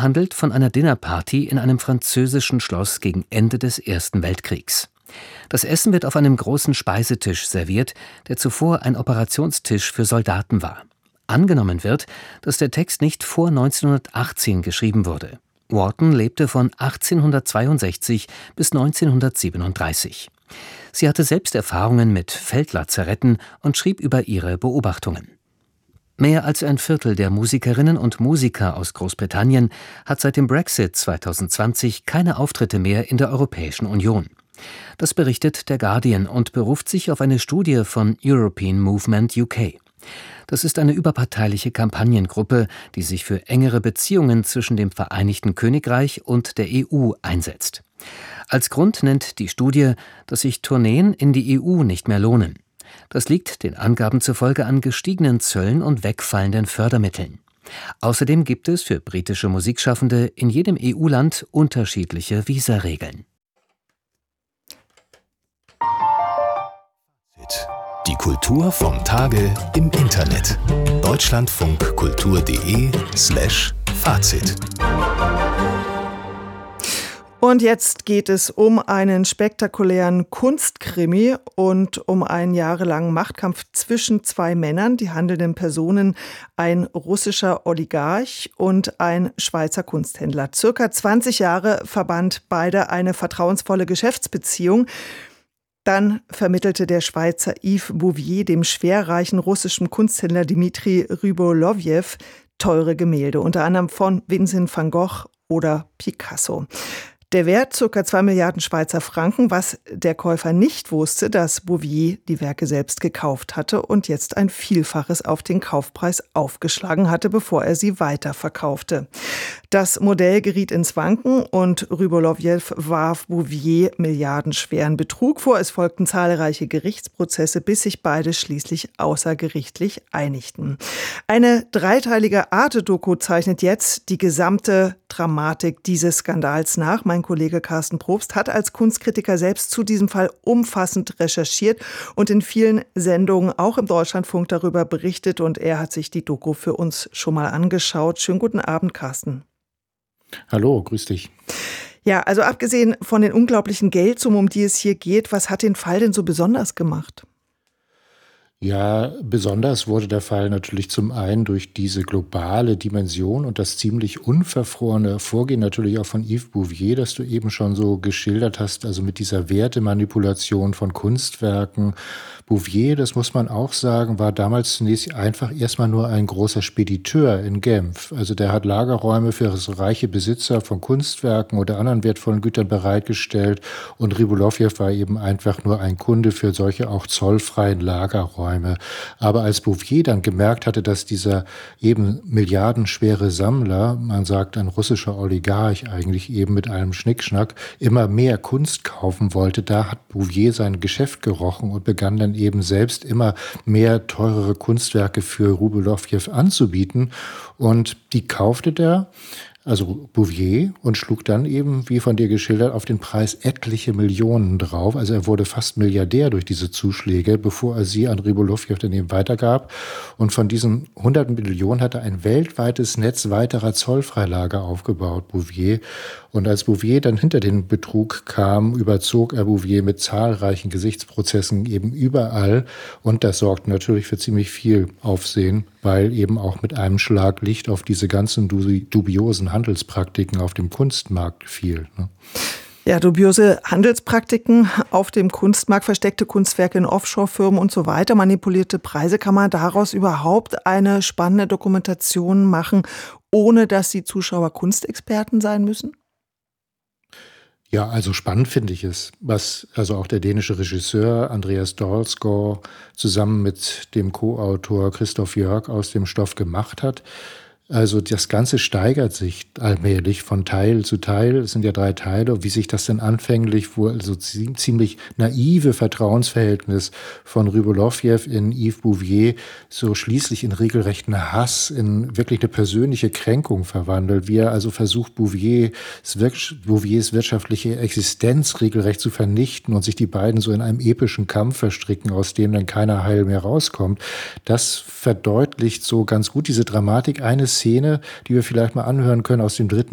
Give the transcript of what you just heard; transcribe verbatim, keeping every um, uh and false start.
handelt von einer Dinnerparty in einem französischen Schloss gegen Ende des Ersten Weltkriegs. Das Essen wird auf einem großen Speisetisch serviert, der zuvor ein Operationstisch für Soldaten war. Angenommen wird, dass der Text nicht vor neunzehnhundertachtzehn geschrieben wurde. Wharton lebte von achtzehnhundertzweiundsechzig bis neunzehnhundertsiebenunddreißig. Sie hatte selbst Erfahrungen mit Feldlazaretten und schrieb über ihre Beobachtungen. Mehr als ein Viertel der Musikerinnen und Musiker aus Großbritannien hat seit dem Brexit zweitausendzwanzig keine Auftritte mehr in der Europäischen Union. Das berichtet der Guardian und beruft sich auf eine Studie von European Movement U K. Das ist eine überparteiliche Kampagnengruppe, die sich für engere Beziehungen zwischen dem Vereinigten Königreich und der E U einsetzt. Als Grund nennt die Studie, dass sich Tourneen in die E U nicht mehr lohnen. Das liegt den Angaben zufolge an gestiegenen Zöllen und wegfallenden Fördermitteln. Außerdem gibt es für britische Musikschaffende in jedem E U-Land unterschiedliche Visaregeln. Die Kultur vom Tage im Internet. deutschlandfunkkultur.de slash Fazit. Und jetzt geht es um einen spektakulären Kunstkrimi und um einen jahrelangen Machtkampf zwischen zwei Männern, die handelnden Personen, ein russischer Oligarch und ein Schweizer Kunsthändler. Circa zwanzig Jahre verband beide eine vertrauensvolle Geschäftsbeziehung. Dann vermittelte der Schweizer Yves Bouvier dem schwerreichen russischen Kunsthändler Dmitri Rybolovlev teure Gemälde, unter anderem von Vincent van Gogh oder Picasso. Der Wert ca. zwei Milliarden Schweizer Franken, was der Käufer nicht wusste, dass Bouvier die Werke selbst gekauft hatte und jetzt ein Vielfaches auf den Kaufpreis aufgeschlagen hatte, bevor er sie weiterverkaufte. Das Modell geriet ins Wanken und Rybolovlev warf Bouvier milliardenschweren Betrug vor. Es folgten zahlreiche Gerichtsprozesse, bis sich beide schließlich außergerichtlich einigten. Eine dreiteilige Arte-Doku zeichnet jetzt die gesamte Dramatik dieses Skandals nach. Mein Kollege Carsten Probst hat als Kunstkritiker selbst zu diesem Fall umfassend recherchiert und in vielen Sendungen auch im Deutschlandfunk darüber berichtet. Und er hat sich die Doku für uns schon mal angeschaut. Schönen guten Abend, Carsten. Hallo, grüß dich. Ja, also abgesehen von den unglaublichen Geldsummen, um die es hier geht, was hat den Fall denn so besonders gemacht? Ja, besonders wurde der Fall natürlich zum einen durch diese globale Dimension und das ziemlich unverfrorene Vorgehen natürlich auch von Yves Bouvier, das du eben schon so geschildert hast, also mit dieser Wertemanipulation von Kunstwerken. Bouvier, das muss man auch sagen, war damals zunächst einfach erstmal nur ein großer Spediteur in Genf. Also der hat Lagerräume für reiche Besitzer von Kunstwerken oder anderen wertvollen Gütern bereitgestellt und Rybolovlev war eben einfach nur ein Kunde für solche auch zollfreien Lagerräume. Aber als Bouvier dann gemerkt hatte, dass dieser eben milliardenschwere Sammler, man sagt ein russischer Oligarch eigentlich eben mit einem Schnickschnack, immer mehr Kunst kaufen wollte, da hat Bouvier sein Geschäft gerochen und begann dann eben selbst immer mehr teurere Kunstwerke für Rybolovlev anzubieten. Und die kaufte der, also Bouvier, und schlug dann eben, wie von dir geschildert, auf den Preis etliche Millionen drauf. Also er wurde fast Milliardär durch diese Zuschläge, bevor er sie an Rybolovlev dann eben weitergab. Und von diesen hunderten Millionen hat er ein weltweites Netz weiterer Zollfreilager aufgebaut, Bouvier. Und als Bouvier dann hinter den Betrug kam, überzog er Bouvier mit zahlreichen Gerichtsprozessen eben überall. Und das sorgte natürlich für ziemlich viel Aufsehen, weil eben auch mit einem Schlag Licht auf diese ganzen dubiosen Handelspraktiken auf dem Kunstmarkt fiel. Ne? Ja, dubiose Handelspraktiken auf dem Kunstmarkt, versteckte Kunstwerke in Offshore-Firmen und so weiter, manipulierte Preise. Kann man daraus überhaupt eine spannende Dokumentation machen, ohne dass die Zuschauer Kunstexperten sein müssen? Ja, also spannend finde ich es, was also auch der dänische Regisseur Andreas Dahlsgaard zusammen mit dem Co-Autor Christoph Jörg aus dem Stoff gemacht hat. Also das Ganze steigert sich allmählich von Teil zu Teil. Es sind ja drei Teile. Wie sich das denn anfänglich, wo also ziemlich naive Vertrauensverhältnis von Rybolovlev in Yves Bouvier so schließlich in regelrechten Hass, in wirklich eine persönliche Kränkung verwandelt. Wie er also versucht, Bouviers, Bouviers wirtschaftliche Existenz regelrecht zu vernichten und sich die beiden so in einem epischen Kampf verstricken, aus dem dann keiner heil mehr rauskommt. Das verdeutlicht so ganz gut diese Dramatik eines Szene, die wir vielleicht mal anhören können aus dem dritten